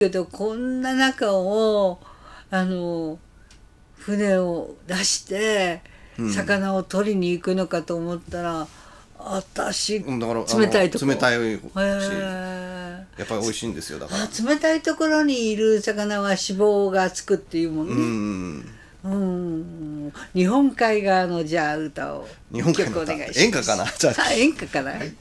けどこんな中を船を出して魚を取りに行くのかと思ったら、私だから冷たいとこ冷たいし、 へやっぱり美味しいんですよ。だから冷たいところにいる魚は脂肪がつくっていうもんね。日本海側のじゃあ歌を日本海の一曲お願いします。 演歌かな。じゃあ演歌かな。 はい